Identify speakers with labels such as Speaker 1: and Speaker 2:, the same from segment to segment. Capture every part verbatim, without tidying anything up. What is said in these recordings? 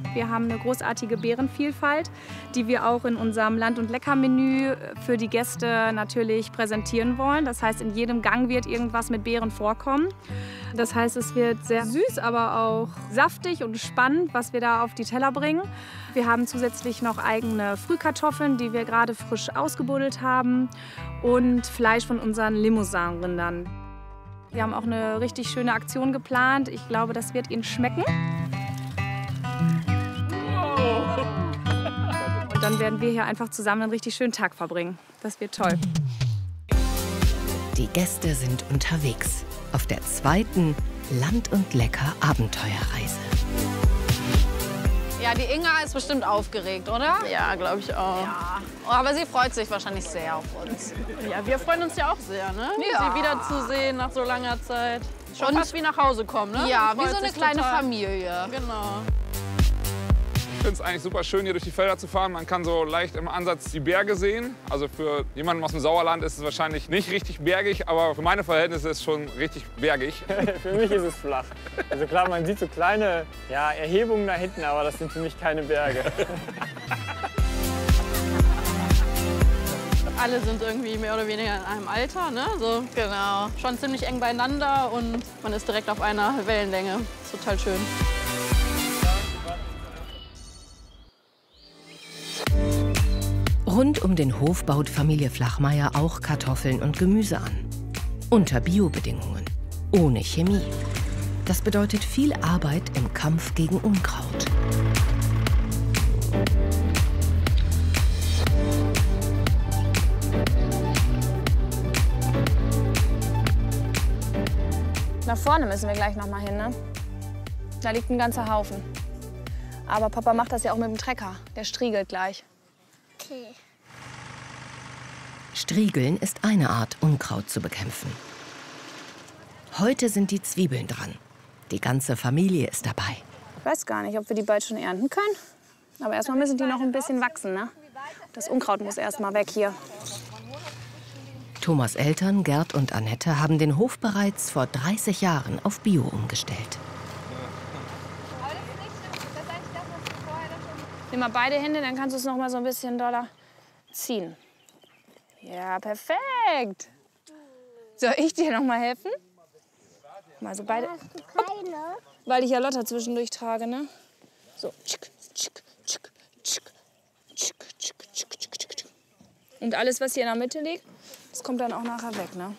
Speaker 1: Wir haben eine großartige Beerenvielfalt, die wir auch in unserem Land- und Lecker-Menü für die Gäste natürlich präsentieren wollen. Das heißt, in jedem Gang wird irgendwas mit Beeren vorkommen. Das heißt, es wird sehr süß, aber auch saftig und spannend, was wir da auf die Teller bringen. Wir haben zusätzlich noch eigene Frühkartoffeln, die wir gerade frisch ausgebuddelt haben, und Fleisch von unseren Limousin-Rindern. Wir haben auch eine richtig schöne Aktion geplant. Ich glaube, das wird Ihnen schmecken. Und dann werden wir hier einfach zusammen einen richtig schönen Tag verbringen. Das wird toll.
Speaker 2: Die Gäste sind unterwegs auf der zweiten Land- und Lecker-Abenteuerreise.
Speaker 3: Ja, die Inga ist bestimmt aufgeregt, oder?
Speaker 4: Ja, glaube ich auch.
Speaker 3: Ja. Aber sie freut sich wahrscheinlich sehr auf uns.
Speaker 4: Ja, wir freuen uns ja auch sehr, ne?
Speaker 3: Ja.
Speaker 4: Sie wiederzusehen nach so langer Zeit. Schon
Speaker 3: Und
Speaker 4: fast wie nach Hause kommen, ne?
Speaker 3: Ja,
Speaker 4: Man
Speaker 3: wie
Speaker 4: freut
Speaker 3: so eine
Speaker 4: sich
Speaker 3: kleine
Speaker 4: total.
Speaker 3: Familie.
Speaker 4: Genau.
Speaker 5: Ich finde es eigentlich super schön, hier durch die Felder zu fahren. Man kann so leicht im Ansatz die Berge sehen. Also für jemanden aus dem Sauerland ist es wahrscheinlich nicht richtig bergig, aber für meine Verhältnisse ist es schon richtig bergig.
Speaker 6: Für mich ist es flach. Also klar, man sieht so kleine ja, Erhebungen da hinten, aber das sind für mich keine Berge.
Speaker 4: Alle sind irgendwie mehr oder weniger in einem Alter, ne? So
Speaker 3: Genau.
Speaker 4: schon ziemlich eng beieinander und man ist direkt auf einer Wellenlänge. Ist total schön.
Speaker 2: Rund um den Hof baut Familie Flachmeier auch Kartoffeln und Gemüse an. Unter Biobedingungen, ohne Chemie. Das bedeutet viel Arbeit im Kampf gegen Unkraut.
Speaker 1: Nach vorne müssen wir gleich noch mal hin, ne? Da liegt ein ganzer Haufen. Aber Papa macht das ja auch mit dem Trecker. Der striegelt gleich.
Speaker 7: Okay.
Speaker 2: Striegeln ist eine Art, Unkraut zu bekämpfen. Heute sind die Zwiebeln dran. Die ganze Familie ist dabei.
Speaker 1: Ich weiß gar nicht, ob wir die bald schon ernten können. Aber erstmal müssen die noch ein bisschen wachsen, ne? Das Unkraut muss erstmal weg hier.
Speaker 2: Thomas' Eltern, Gerd und Annette, haben den Hof bereits vor dreißig Jahren auf Bio umgestellt.
Speaker 1: Nimm mal beide Hände, dann kannst du es noch mal so ein bisschen doller ziehen. Ja, perfekt. Soll ich dir noch mal helfen? Mal so beide.
Speaker 7: Hast du keine?
Speaker 1: Weil ich ja Lotta zwischendurch trage, ne? So. Tschick, tschick, tschick, tschick, tschick, tschick, tschick, tschick, tschick. Und alles, was hier in der Mitte liegt, das kommt dann auch nachher weg, ne?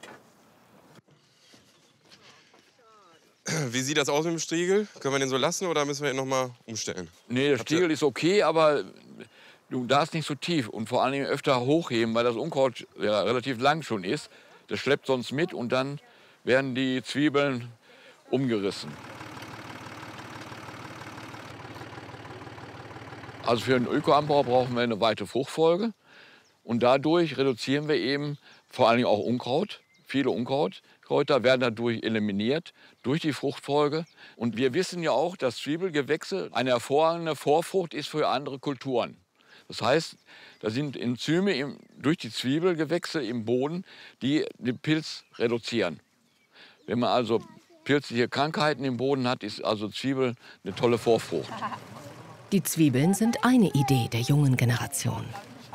Speaker 8: Wie sieht das aus mit dem Striegel? Können wir den so lassen oder müssen wir ihn noch mal umstellen?
Speaker 9: Nee, der Striegel ist okay, aber du darfst nicht so tief und vor allem öfter hochheben, weil das Unkraut ja relativ lang schon ist. Das schleppt sonst mit und dann werden die Zwiebeln umgerissen. Also für einen Ökoanbau brauchen wir eine weite Fruchtfolge und dadurch reduzieren wir eben vor allem auch Unkraut. Viele Unkrautkräuter werden dadurch eliminiert durch die Fruchtfolge. Und wir wissen ja auch, dass Zwiebelgewächse eine hervorragende Vorfrucht ist für andere Kulturen. Das heißt, da sind Enzyme im, durch die Zwiebelgewächse im Boden, die den Pilz reduzieren. Wenn man also pilzliche Krankheiten im Boden hat, ist also Zwiebel eine tolle Vorfrucht.
Speaker 2: Die Zwiebeln sind eine Idee der jungen Generation.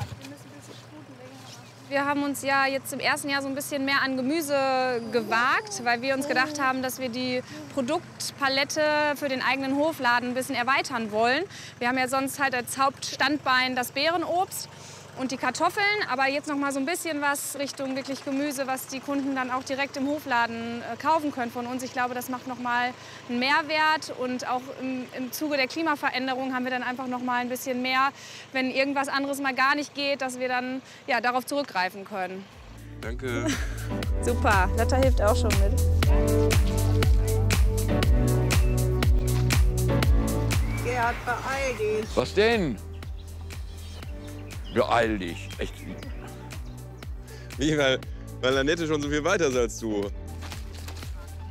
Speaker 1: Wir haben uns ja jetzt im ersten Jahr so ein bisschen mehr an Gemüse gewagt, weil wir uns gedacht haben, dass wir die Produktpalette für den eigenen Hofladen ein bisschen erweitern wollen. Wir haben ja sonst halt als Hauptstandbein das Beerenobst und die Kartoffeln, aber jetzt noch mal so ein bisschen was Richtung wirklich Gemüse, was die Kunden dann auch direkt im Hofladen äh, kaufen können von uns. Ich glaube, das macht noch mal einen Mehrwert und auch im, im Zuge der Klimaveränderung haben wir dann einfach noch mal ein bisschen mehr, wenn irgendwas anderes mal gar nicht geht, dass wir dann ja, darauf zurückgreifen können.
Speaker 8: Danke.
Speaker 1: Super, Lotta hilft auch schon mit.
Speaker 10: Gerhard, beeil dich.
Speaker 9: Was denn? Beeil dich. Echt.
Speaker 8: Wie, weil, weil Annette schon so viel weiter ist als du.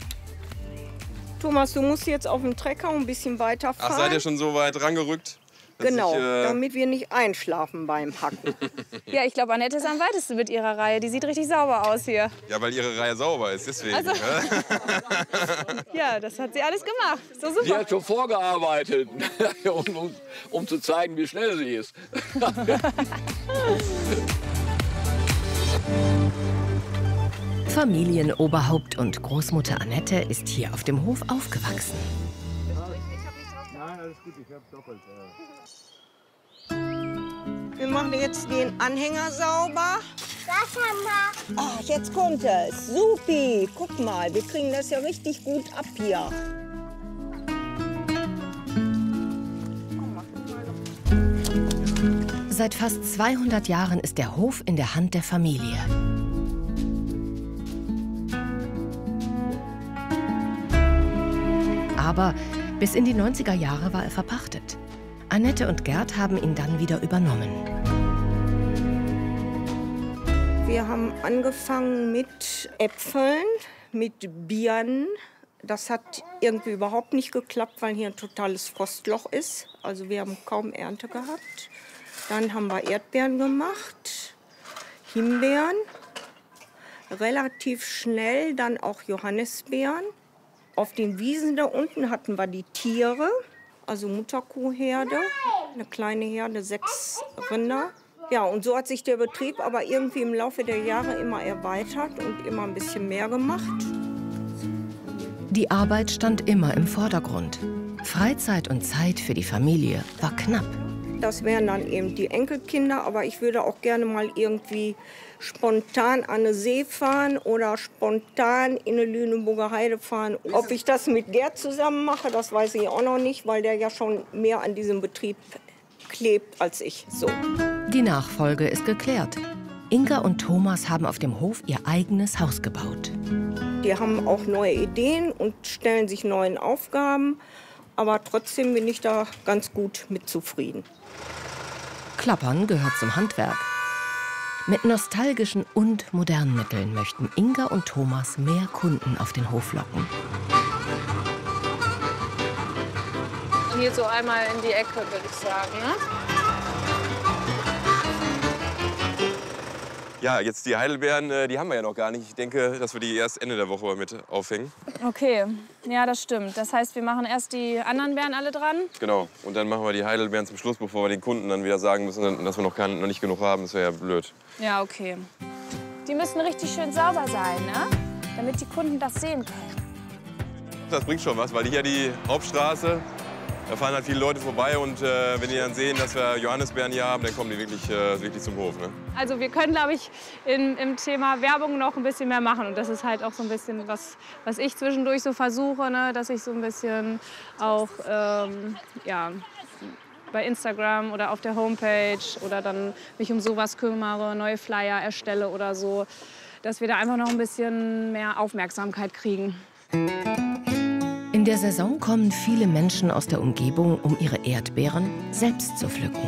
Speaker 10: Thomas, du musst jetzt auf dem Trecker ein bisschen weiterfahren.
Speaker 8: Ach, seid ihr schon so weit rangerückt?
Speaker 10: Genau,
Speaker 8: ich, äh,
Speaker 10: damit wir nicht einschlafen beim Hacken.
Speaker 1: Ja, ich glaube, Annette ist am weitesten mit ihrer Reihe. Die sieht richtig sauber aus hier.
Speaker 8: Ja, weil ihre Reihe sauber ist, deswegen.
Speaker 1: Also-
Speaker 8: ne?
Speaker 1: Ja, das hat sie alles gemacht. So
Speaker 9: Sie
Speaker 1: super.
Speaker 9: hat schon vorgearbeitet, um, um, um zu zeigen, wie schnell sie ist.
Speaker 2: Familienoberhaupt und Großmutter Annette ist hier auf dem Hof aufgewachsen.
Speaker 6: Nein, alles gut, ich hab doppelt.
Speaker 10: Wir machen jetzt den Anhänger sauber.
Speaker 7: Das haben wir.
Speaker 10: Ach, jetzt kommt es. Supi. Guck mal, wir kriegen das ja richtig gut ab hier.
Speaker 2: Seit fast zweihundert Jahren ist der Hof in der Hand der Familie. Aber bis in die neunziger Jahre war er verpachtet. Annette und Gerd haben ihn dann wieder übernommen.
Speaker 10: Wir haben angefangen mit Äpfeln, mit Birnen. Das hat irgendwie überhaupt nicht geklappt, weil hier ein totales Frostloch ist. Also wir haben kaum Ernte gehabt. Dann haben wir Erdbeeren gemacht, Himbeeren, relativ schnell dann auch Johannisbeeren. Auf den Wiesen da unten hatten wir die Tiere, also Mutterkuhherde, eine kleine Herde, sechs Rinder. Ja, und so hat sich der Betrieb aber irgendwie im Laufe der Jahre immer erweitert und immer ein bisschen mehr gemacht.
Speaker 2: Die Arbeit stand immer im Vordergrund. Freizeit und Zeit für die Familie war knapp.
Speaker 10: Das wären dann eben die Enkelkinder, aber ich würde auch gerne mal irgendwie spontan an eine See fahren oder spontan in eine Lüneburger Heide fahren. Ob ich das mit Gerd zusammen mache, das weiß ich auch noch nicht, weil der ja schon mehr an diesem Betrieb klebt als ich. So.
Speaker 2: Die Nachfolge ist geklärt. Inga und Thomas haben auf dem Hof ihr eigenes Haus gebaut.
Speaker 10: Die haben auch neue Ideen und stellen sich neuen Aufgaben. Aber trotzdem bin ich da ganz gut mit zufrieden.
Speaker 2: Klappern gehört zum Handwerk. Mit nostalgischen und modernen Mitteln möchten Inga und Thomas mehr Kunden auf den Hof locken.
Speaker 1: Hier so einmal in die Ecke, würde ich sagen. Ne?
Speaker 8: Ja, jetzt die Heidelbeeren, äh, die haben wir ja noch gar nicht. Ich denke, dass wir die erst Ende der Woche mit aufhängen.
Speaker 1: Okay, ja, das stimmt. Das heißt, wir machen erst die anderen Beeren alle dran.
Speaker 8: Genau. Und dann machen wir die Heidelbeeren zum Schluss, bevor wir den Kunden dann wieder sagen müssen, dass wir noch, kein, noch nicht genug haben. Das wäre ja blöd.
Speaker 1: Ja, okay. Die müssen richtig schön sauber sein, ne? Damit die Kunden das sehen können.
Speaker 8: Das bringt schon was, weil hier die Hauptstraße, da fahren halt viele Leute vorbei. Und äh, wenn die dann sehen, dass wir Johannisbeeren hier haben, dann kommen die wirklich, äh, wirklich zum Hof. Ne?
Speaker 1: Also wir können, glaube ich, in, im Thema Werbung noch ein bisschen mehr machen. Und das ist halt auch so ein bisschen was, was ich zwischendurch so versuche, ne? Dass ich so ein bisschen auch ähm, ja, bei Instagram oder auf der Homepage oder dann mich um sowas kümmere, neue Flyer erstelle oder so, dass wir da einfach noch ein bisschen mehr Aufmerksamkeit kriegen.
Speaker 2: In der Saison kommen viele Menschen aus der Umgebung, um ihre Erdbeeren selbst zu pflücken.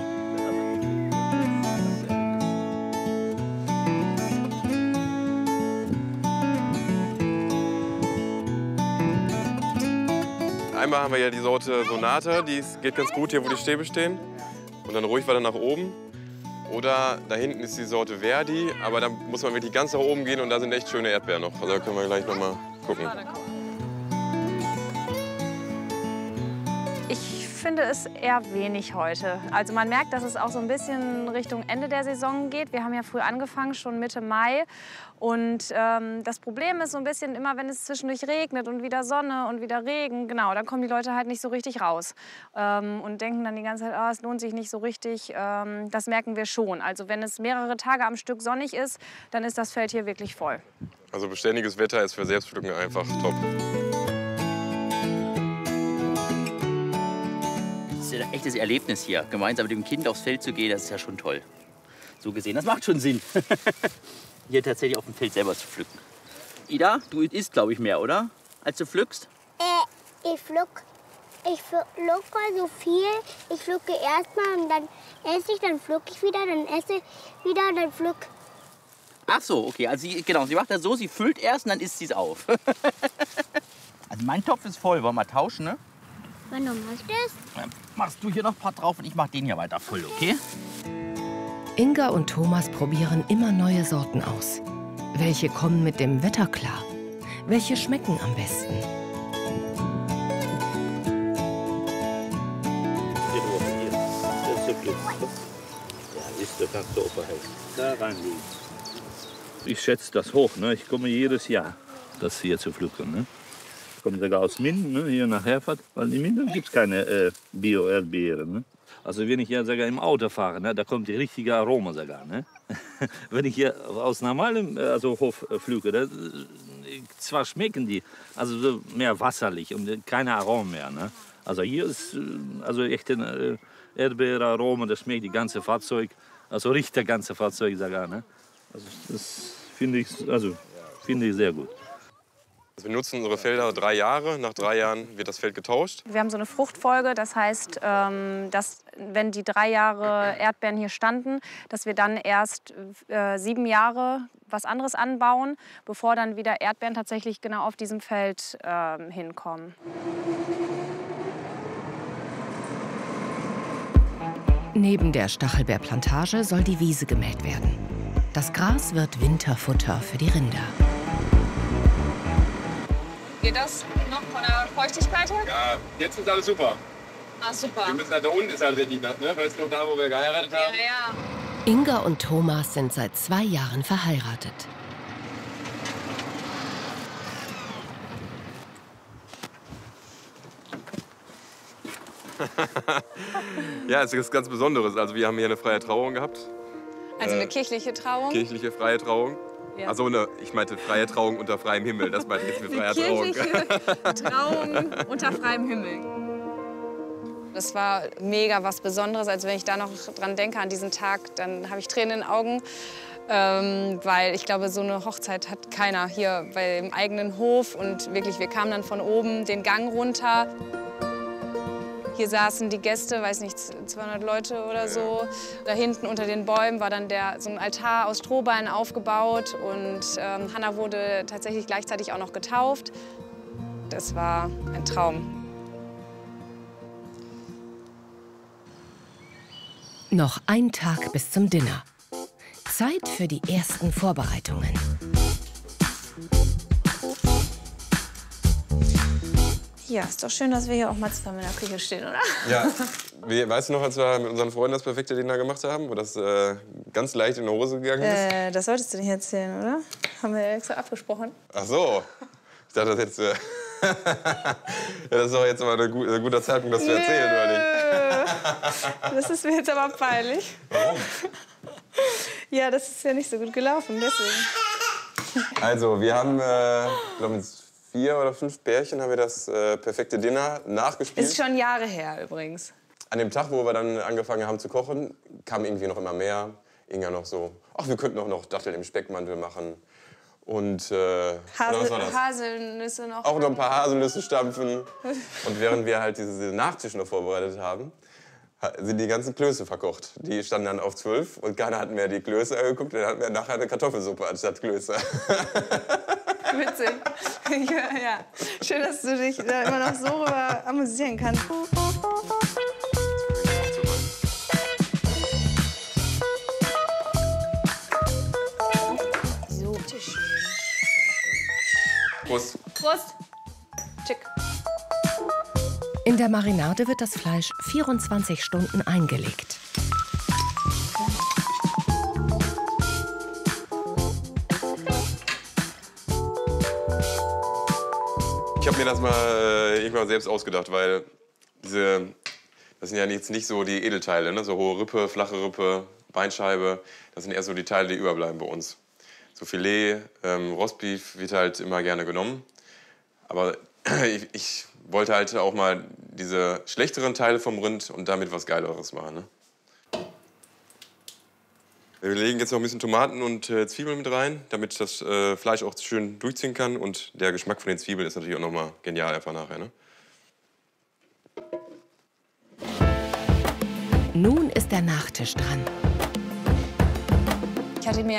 Speaker 8: Einmal haben wir ja die Sorte Sonata, die geht ganz gut hier, wo die Stäbe stehen. Und dann ruhig weiter nach oben. Oder da hinten ist die Sorte Verdi, aber da muss man wirklich ganz nach oben gehen und da sind echt schöne Erdbeeren noch. Also da können wir gleich noch mal gucken.
Speaker 1: Ich finde es eher wenig heute. Also man merkt, dass es auch so ein bisschen Richtung Ende der Saison geht. Wir haben ja früh angefangen, schon Mitte Mai. Und ähm, das Problem ist so ein bisschen immer, wenn es zwischendurch regnet und wieder Sonne und wieder Regen, genau, dann kommen die Leute halt nicht so richtig raus. Ähm, und denken dann die ganze Zeit, oh, es lohnt sich nicht so richtig. Ähm, das merken wir schon. Also wenn es mehrere Tage am Stück sonnig ist, dann ist das Feld hier wirklich voll.
Speaker 8: Also beständiges Wetter ist für Selbstpflücken einfach top.
Speaker 11: Das ist ein echtes Erlebnis hier. Gemeinsam mit dem Kind aufs Feld zu gehen, das ist ja schon toll. So gesehen, das macht schon Sinn. Hier tatsächlich auf dem Feld selber zu pflücken. Ida, du isst, glaube ich, mehr, oder? Als du pflückst?
Speaker 7: Äh, ich pflück, ich pflücke so viel. Ich pflücke erstmal und dann esse ich, dann pflücke ich wieder, dann esse ich wieder, dann pflück.
Speaker 11: Ach so, okay. Also sie, genau, sie macht das so, sie füllt erst und dann isst sie es auf. Also mein Topf ist voll. Wollen wir mal tauschen, ne?
Speaker 7: Wann du machst das?
Speaker 11: Dann machst du hier noch ein paar drauf und ich mach den hier weiter voll, okay?
Speaker 2: Inga und Thomas probieren immer neue Sorten aus. Welche kommen mit dem Wetter klar? Welche schmecken am besten?
Speaker 12: Da reinlegen. Ich schätze das hoch. Ne? Ich komme jedes Jahr, das hier zu pflücken. Ne? Ich komme sogar aus Minden, ne? Hier nach Herford. Weil in Minden gibt es keine äh, Bio-Erdbeeren. Ne? Also wenn ich ja sogar im Auto fahre, ne? Da kommt die richtige Aroma sogar. Ne? Wenn ich hier aus normalem also Hof äh, pflücke, da, zwar schmecken die also so mehr wasserlich und keine Aromen mehr. Ne? Also hier ist also echt ein äh, Erdbeeraroma, das schmeckt die ganze Fahrzeug. Also riecht der ganze Fahrzeug sogar. Ne? Also das finde ich, also, finde ich sehr gut.
Speaker 8: Wir nutzen unsere Felder drei Jahre. Nach drei Jahren wird das Feld getauscht.
Speaker 1: Wir haben so eine Fruchtfolge, das heißt, dass wenn die drei Jahre Erdbeeren hier standen, dass wir dann erst äh, sieben Jahre was anderes anbauen, bevor dann wieder Erdbeeren tatsächlich genau auf diesem Feld äh, hinkommen.
Speaker 2: Neben der Stachelbeerplantage soll die Wiese gemäht werden. Das Gras wird Winterfutter für die Rinder.
Speaker 1: Geht das noch von der Feuchtigkeit her?
Speaker 8: Ja, jetzt ist alles super.
Speaker 1: Ah, super.
Speaker 8: Wir müssen halt da unten ist halt richtig nass, ne? Das ist noch da, wo wir geheiratet haben.
Speaker 1: Ja, ja.
Speaker 2: Inga und Thomas sind seit zwei Jahren verheiratet.
Speaker 8: Ja, es ist ganz Besonderes. Also wir haben hier eine freie Trauung gehabt.
Speaker 1: Also eine
Speaker 8: äh,
Speaker 1: kirchliche Trauung?
Speaker 8: Kirchliche freie Trauung.
Speaker 1: Ja.
Speaker 8: Also eine, ich meinte freie Trauung unter freiem Himmel. Das meinte ich jetzt mit freier Trauung.
Speaker 1: Kirchliche Trauung unter freiem Himmel. Das war mega was Besonderes. Also wenn ich da noch dran denke an diesen Tag, dann habe ich Tränen in den Augen. Ähm, weil ich glaube, so eine Hochzeit hat keiner hier bei im eigenen Hof. Und wirklich, wir kamen dann von oben den Gang runter. Hier saßen die Gäste, weiß nicht, zweihundert Leute oder so. Da hinten unter den Bäumen war dann der, so ein Altar aus Strohballen aufgebaut. Und ähm, Hannah wurde tatsächlich gleichzeitig auch noch getauft. Das war ein Traum.
Speaker 2: Noch ein Tag bis zum Dinner. Zeit für die ersten Vorbereitungen.
Speaker 1: Ja, ist doch schön, dass wir hier auch mal zusammen in der Küche stehen, oder?
Speaker 8: Ja. Wie, weißt du noch, als wir mit unseren Freunden das perfekte Dinner gemacht haben, wo das äh, ganz leicht in die Hose gegangen ist?
Speaker 1: Äh, das solltest du nicht erzählen, oder? Haben wir extra abgesprochen.
Speaker 8: Ach so. Ich dachte, das jetzt. Äh ja, das ist doch jetzt mal ein guter, guter Zeitpunkt, das zu erzählen, oder nicht?
Speaker 1: Das ist mir jetzt aber peinlich.
Speaker 8: Warum?
Speaker 1: Ja, das ist ja nicht so gut gelaufen, deswegen.
Speaker 8: Also, wir haben, äh, glaube ich, vier oder fünf Pärchen haben wir das äh, perfekte Dinner nachgespielt.
Speaker 1: Ist schon Jahre her übrigens.
Speaker 8: An dem Tag, wo wir dann angefangen haben zu kochen, kam irgendwie noch immer mehr. Inga noch so, ach, wir könnten auch noch Datteln im Speckmantel machen. Und äh,
Speaker 1: Hasel,
Speaker 8: was war das?
Speaker 1: Haselnüsse noch.
Speaker 8: Auch noch ein paar Haselnüsse stampfen. Und während wir halt diese Nachtisch noch vorbereitet haben, sind die ganzen Klöße verkocht. Die standen dann auf zwölf und keiner hat mehr die Klöße angeguckt. Dann hatten wir nachher eine Kartoffelsuppe anstatt Klöße.
Speaker 1: Witzig. Ja, ja. Schön, dass du dich da immer noch so rüber amüsieren kannst. So, schön.
Speaker 8: Prost.
Speaker 1: Prost. Tschick.
Speaker 2: In der Marinade wird das Fleisch vierundzwanzig Stunden eingelegt.
Speaker 8: Ich habe mir das mal äh, irgendwann selbst ausgedacht, weil diese, das sind ja jetzt nicht so die Edelteile, ne? So hohe Rippe, flache Rippe, Beinscheibe. Das sind eher so die Teile, die überbleiben bei uns. So Filet, ähm, Rostbeef wird halt immer gerne genommen. Aber ich, ich wollte halt auch mal diese schlechteren Teile vom Rind und damit was Geileres machen. Ne? Wir legen jetzt noch ein bisschen Tomaten und äh, Zwiebeln mit rein, damit das äh, Fleisch auch schön durchziehen kann. Und der Geschmack von den Zwiebeln ist natürlich auch noch mal genial einfach nachher. Ne?
Speaker 2: Nun ist der Nachtisch dran.
Speaker 1: Ich hatte mir